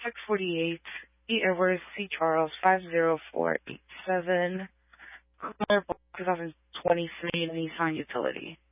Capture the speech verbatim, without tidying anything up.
six forty-eight, E. Edwards, C. Charles, five zero four eight seven, twenty twenty-three Nissan Utility.